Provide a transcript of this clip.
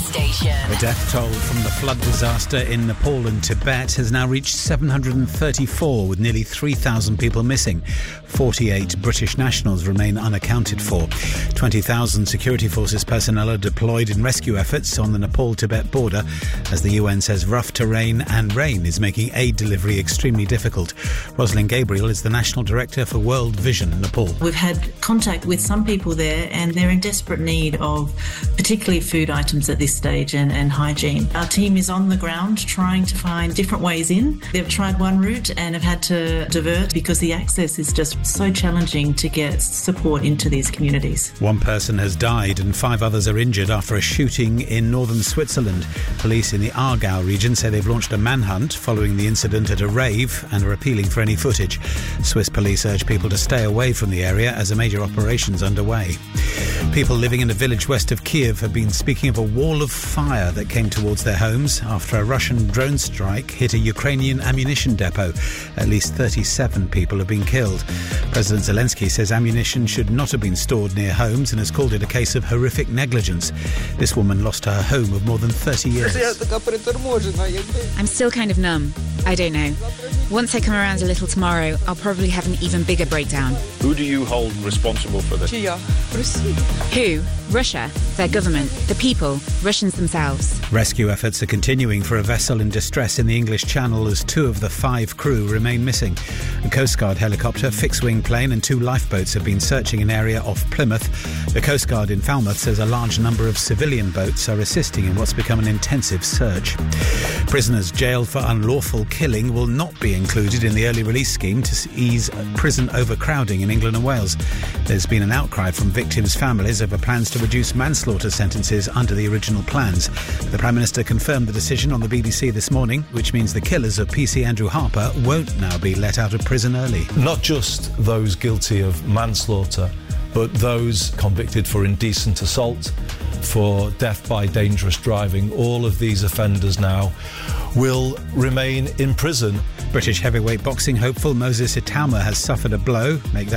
station. The death toll from the flood disaster in Nepal and Tibet has now reached 734, with nearly 3,000 people missing. 48 British nationals remain unaccounted for. 20,000 security forces personnel are deployed in rescue efforts on the Nepal-Tibet border, as the UN says rough terrain and rain is making aid delivery extremely difficult. Rosalind Gabriel is the National Director for World Vision Nepal. We've had contact with some people there, and they're in desperate need of particularly food items at this stage and hygiene. Our team is on the ground trying to find different ways in. They've tried one route and have had to divert because the access is just so challenging to get support into these communities. One person has died and 5 others are injured after a shooting in northern Switzerland. Police in the Aargau region say they've launched a manhunt following the incident at a rave and are appealing for any footage. Swiss police urge people to stay away from the area as a major operation's underway. People living in a village west of Kiev have been speaking of a wall of fire that came towards their homes after a Russian drone strike hit a Ukrainian ammunition depot. At least 37 people have been killed. President Zelensky says ammunition should not have been stored near homes and has called it a case of horrific negligence. This woman lost her home of more than 30 years. I'm still kind of numb. I don't know. Once I come around a little tomorrow, I'll probably have an even bigger breakdown. Who do you hold responsible for this? Who? Russia, their government, the people, Russians themselves. Rescue efforts are continuing for a vessel in distress in the English Channel as 2 of the 5 crew remain missing. A Coast Guard helicopter, fixed-wing plane and 2 lifeboats have been searching an area off Plymouth. The Coast Guard in Falmouth says a large number of civilian boats are assisting in what's become an intensive search. Prisoners jailed for unlawful killing will not be included in the early release scheme to ease prison overcrowding in England and Wales. There's been an outcry from victims' families over plans to reduce manslaughter sentences under the original plans. The Prime Minister confirmed the decision on the BBC this morning, which means the killers of PC Andrew Harper won't now be let out of prison early. Not just those guilty of manslaughter, but those convicted for indecent assault, for death by dangerous driving. All of these offenders now will remain in prison. British heavyweight boxing hopeful Moses Itauma has suffered a blow. Make that